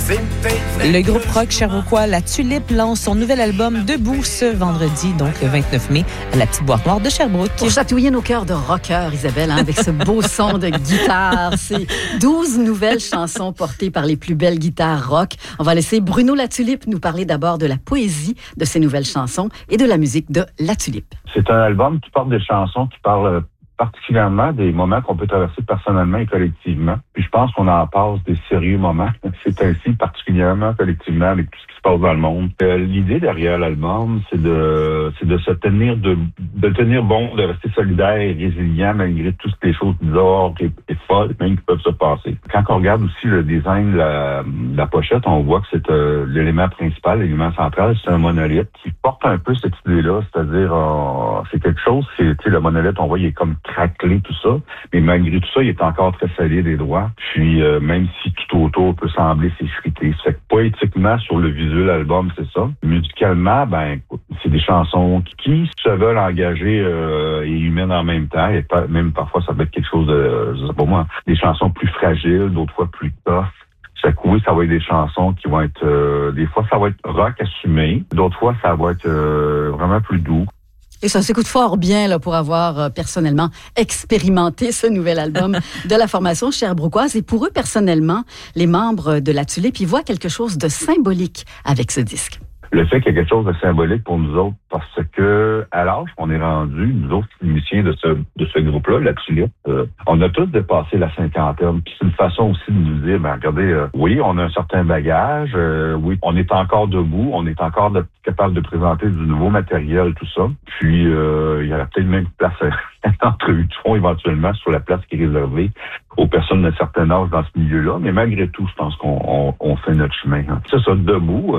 Le groupe rock sherbrookois La Tulipe lance son nouvel album Debout ce vendredi, donc le 29 mai, à la Petite Boîte Noire de Sherbrooke. Pour chatouiller nos cœurs de rockers, Isabelle, avec ce beau son de guitare. C'est 12 nouvelles chansons portées par les plus belles guitares rock. On va laisser Bruno La Tulipe nous parler d'abord de la poésie de ces nouvelles chansons et de la musique de La Tulipe. C'est un album qui porte des chansons qui parlent particulièrement des moments qu'on peut traverser personnellement et collectivement. Puis je pense qu'on en passe des sérieux moments. C'est ainsi particulièrement collectivement avec tout ce qui se passe dans le monde. L'idée derrière l'album, c'est de se tenir de tenir bon, de rester solidaire et résilient malgré toutes les choses bizarres et folles même qui peuvent se passer. Quand on regarde aussi le design de la pochette, on voit que c'est l'élément principal, l'élément central, c'est un monolithe qui porte un peu cette idée-là, c'est-à-dire c'est quelque chose, le monolithe, on voit, il est comme craquelé, tout ça, mais malgré tout ça, il est encore très solide et droit. Puis, même si tout autour peut sembler s'effriter. Fait que poétiquement, sur le visuel album, c'est ça. Musicalement, c'est des chansons qui se veulent engagées et humaines en même temps. Et même parfois, ça peut être quelque chose de, je sais pas moi, des chansons plus fragiles, d'autres fois plus tough. Fait que oui, ça va être des chansons qui vont être, des fois, ça va être rock assumé. D'autres fois, ça va être vraiment plus doux. Et ça s'écoute fort bien là, pour avoir personnellement expérimenté ce nouvel album de la formation sherbrookoise. Et pour eux, personnellement, les membres de La Tulipe, ils voient quelque chose de symbolique avec ce disque. Le fait qu'il y a quelque chose de symbolique pour nous autres, parce que à l'âge qu'on est rendu, nous autres musiciens de ce groupe-là, La Tulipe, on a tous dépassé la cinquantaine. Puis c'est une façon aussi de nous dire, regardez, oui, on a un certain bagage, oui, on est encore debout, on est encore capable de présenter du nouveau matériel et tout ça. Puis il y aura peut-être même place entrevue de fond éventuellement sur la place qui est réservée aux personnes d'un certain âge dans ce milieu-là. Mais malgré tout, je pense qu'on fait notre chemin. C'est ça, debout,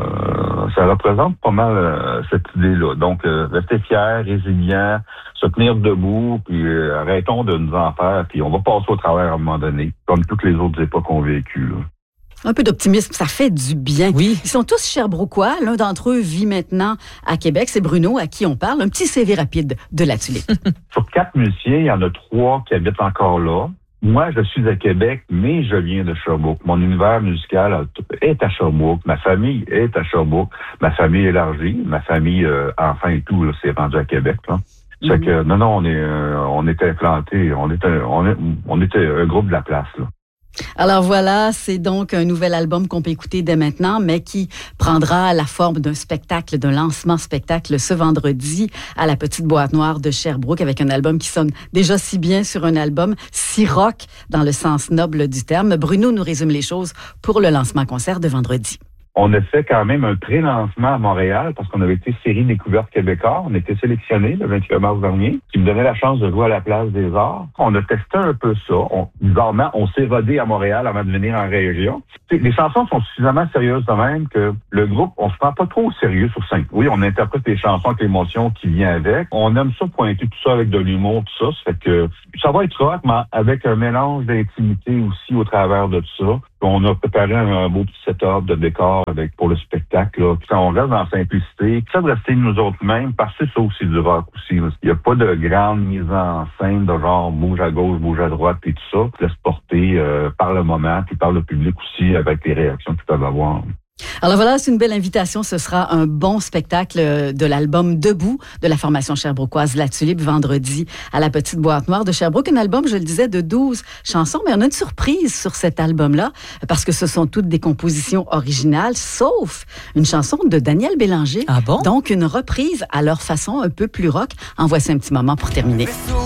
ça représente pas mal cette idée-là. Donc, rester fiers, résilients, se tenir debout, puis arrêtons de nous en faire, puis on va passer au travers à un moment donné, comme toutes les autres époques qu'on a vécues. Un peu d'optimisme, ça fait du bien. Oui. Ils sont tous sherbrookois. L'un d'entre eux vit maintenant à Québec. C'est Bruno, à qui on parle. Un petit CV rapide de La Tulipe. Sur 4 musiciens, il y en a 3 qui habitent encore là. Moi, je suis à Québec, mais je viens de Sherbrooke. Mon univers musical est à Sherbrooke. Ma famille est à Sherbrooke. Ma famille élargie. Ma famille, enfant et tout, là, c'est rendu à Québec. Là. C'est que, non, on était implantés. On était un groupe de la place, là. Alors voilà, c'est donc un nouvel album qu'on peut écouter dès maintenant, mais qui prendra la forme d'un spectacle, d'un lancement spectacle ce vendredi à la Petite Boîte Noire de Sherbrooke, avec un album qui sonne déjà si bien sur un album si rock dans le sens noble du terme. Bruno nous résume les choses pour le lancement-concert de vendredi. On a fait quand même un pré-lancement à Montréal parce qu'on avait été série découverte québécois. On a été sélectionné le 28 mars dernier, qui me donnait la chance de jouer à la Place des Arts. On a testé un peu ça. Bizarrement, on s'est rodé à Montréal avant de venir en région. Les chansons sont suffisamment sérieuses de même que le groupe, on se prend pas trop au sérieux sur scène. Oui, on interprète les chansons avec l'émotion qui vient avec. On aime ça pointer tout ça avec de l'humour, tout ça. Ça fait que ça va être rock, mais avec un mélange d'intimité aussi au travers de tout ça. On a préparé un beau petit setup de décor pour le spectacle. Là. Puis on reste dans la simplicité. Ça de rester nous autres mêmes, parce que c'est ça aussi du rock aussi. Là. Il n'y a pas de grande mise en scène de genre bouge à gauche, bouge à droite et tout ça. Laisse porter par le moment, puis par le public aussi avec les réactions qu'ils peuvent avoir. Alors voilà, c'est une belle invitation. Ce sera un bon spectacle de l'album Debout de la formation sherbrookoise La Tulipe vendredi à la Petite Boîte Noire de Sherbrooke. Un album, je le disais, de 12 chansons. Mais on a une surprise sur cet album-là parce que ce sont toutes des compositions originales, sauf une chanson de Daniel Bélanger. Ah bon? Donc une reprise à leur façon un peu plus rock. En voici un petit moment pour terminer.